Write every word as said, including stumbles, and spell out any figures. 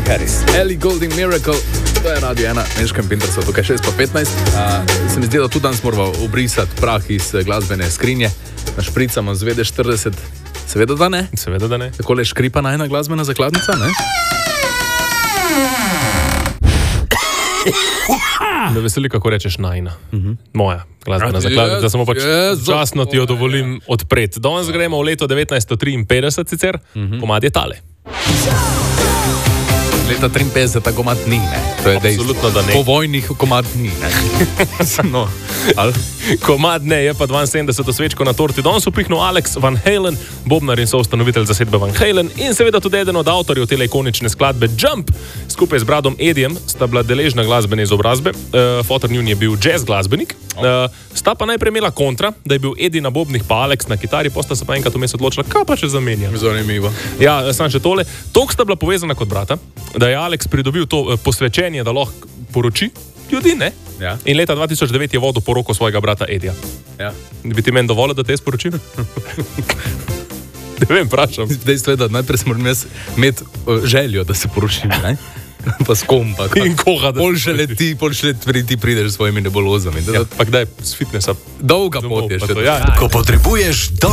Harris. Ellie Goulding Miracle, to je radio ena, Meškem Pintersu, tukaj šest pa petnajst. Uh, se mi zdi, da tudi danes moramo obrisati prah iz glasbene skrinje. Našpricamo z V D štirideset, seveda da ne. Seveda da ne. Takole škripa najna glasbena zakladnica, ne? Me veseli, kako rečeš najna. Uh-huh. Moja glasbena Ja, zakladnica, da samo pač Jezus. časno ti jo dovolim odpreti. Danes gremo v leto devetnajststo triinpetdeset sicer, uh-huh. Komad je tale. Leta triinpetdeset ta komad ni, ne? To je dejstvo. Absolutno, da ne. Po vojnih komad ni, ne? No, ali? Komad ne, je pa dvainsedemdeseto svečko na torti. Danes upihnil Alex Van Halen, bobnar in soustanovitelj zasedbe Van Halen in seveda tudi eden od avtorjev tele ikonične skladbe Jump. Skupaj z bradom Edijem sta bila deležna glasbene izobrazbe. Uh, Fotor njun je bil jazz glasbenik. Uh, sta pa najprej imela kontra, da je bil Eddie na bobnih pa Alex na kitari, posta se pa enkrat vmes odločila, kaj pa če zamenja. Zanimivo. Ja, sam še tole. Tok sta bila povezana kot brata, da je Alex pridobil to uh, posvečenje, da lahko poroči ljudi, ne? Ja. In leta dva tisoč devet je vodil poroko svojega brata Eddija. Ja. Bi ti meni dovolil, da te sporočim? Ne vem, vprašam. Dejstvo je, da najprej moram jaz imeti uh, željo, da se poročim, ne? Pa s kom, pa In koga, da pol še leti, pol še leti ti prideš s svojimi nebulozami. Ja, pa kdaj z fitnessa? Dolga pot je pa še. to, ja. Ko potrebuješ